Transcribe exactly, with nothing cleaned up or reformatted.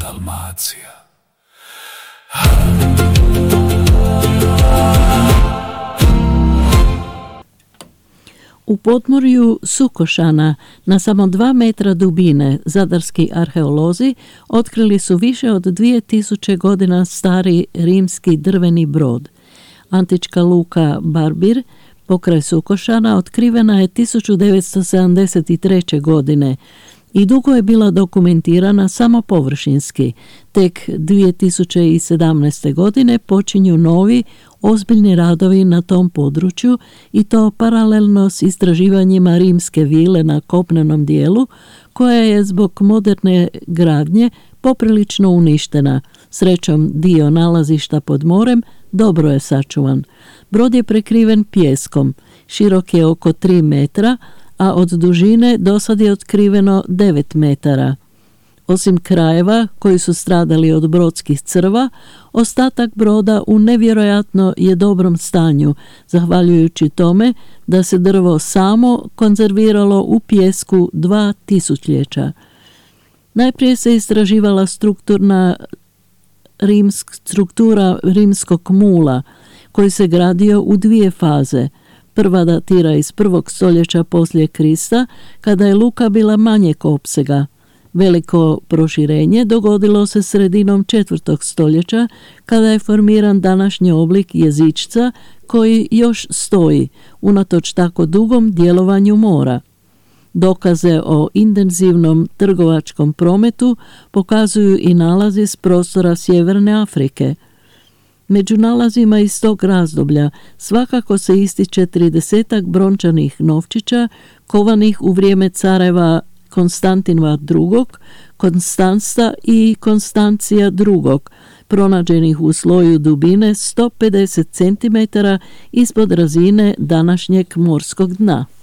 Dalmacija. U podmorju Sukošana, na samo dva metra dubine, zadarski arheolozi otkrili su više od dvije tisuće godina stari rimski drveni brod. Antička luka Barbir, pokraj Sukošana, otkrivena je tisuću devetsto sedamdeset treće. godine i dugo je bila dokumentirana samo površinski. Tek dvije tisuće sedamnaeste. godine počinju novi, ozbiljni radovi na tom području i to paralelno s istraživanjima rimske vile na kopnenom dijelu, koja je zbog moderne gradnje poprilično uništena. Srećom, dio nalazišta pod morem dobro je sačuvan. Brod je prekriven pijeskom, širok je oko tri metra, a od dužine dosad je otkriveno devet metara. Osim krajeva koji su stradali od brodskih crva, ostatak broda u nevjerojatno je dobrom stanju, zahvaljujući tome da se drvo samo konzerviralo u pijesku dva tisućljeća. Najprije se istraživala strukturna rimsk, struktura rimskog mula, koji se gradio u dvije faze. Prva datira iz prvog stoljeća poslije Krista, kada je luka bila manjeg opsega. Veliko proširenje dogodilo se sredinom četvrtog stoljeća, kada je formiran današnji oblik jezičca koji još stoji, unatoč tako dugom djelovanju mora. Dokaze o intenzivnom trgovačkom prometu pokazuju i nalazi s prostora Sjeverne Afrike. Među nalazima iz tog razdoblja svakako se ističe tridesetak brončanih novčića kovanih u vrijeme careva Konstantina drugog, Konstanca i Konstancija drugog, pronađenih u sloju dubine sto pedeset centimetara ispod razine današnjeg morskog dna.